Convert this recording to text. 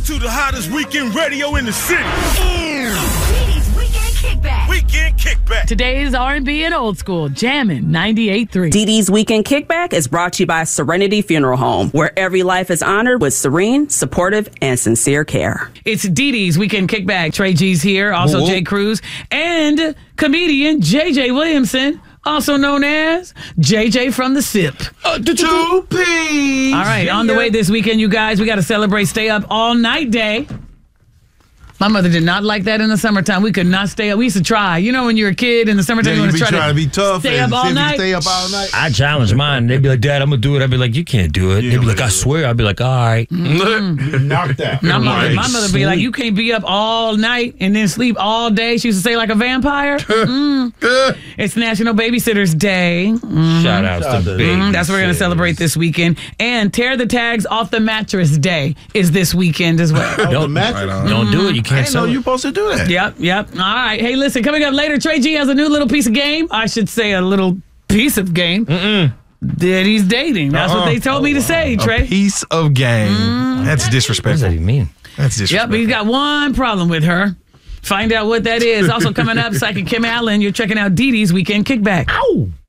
to the hottest weekend radio in the city. DD's Weekend Kickback. Weekend Kickback. Today's R&B and old school, Jammin' 98.3. DD's Weekend Kickback is brought to you by Serenity Funeral Home, where every life is honored with serene, supportive, and sincere care. It's DD's Weekend Kickback. Trey G's here, also Jay Cruz, and comedian JJ Williamson, also known as JJ from the SIP. The 2Ps. All right, on the way this weekend, you guys, we got to celebrate Stay Up All Night Day. My mother did not like that in the summertime. We could not stay up. We used to try. You know, when you're a kid in the summertime, you want to try to be tough. Stay up all night. Stay up all night. I challenge mine. They'd be like, Dad, I'm going to do it. I'd be like, you can't do it. They'd be like, I swear. I'd be like, all right. Knock that. My mother would be like, you can't be up all night and then sleep all day. She used to say like a vampire. It's National Babysitter's Day. Shout out to babies. That's what we're going to celebrate this weekend. And Tear the Tags Off the Mattress Day is this weekend as well. Don't do it. You can't I didn't know sell you it. were supposed to do that. Yep. All right. Hey, listen, coming up later, Trey G has a new little piece of game. I should say a little piece of game that he's dating. That's what they told me to say, Trey. A piece of game. That's What does disrespectful. that even mean? That's disrespectful. Yep, he's got one problem with her. Find out what that is. Also coming up, Psychic Kim Allen. You're checking out DD's Weekend Kickback. Ow!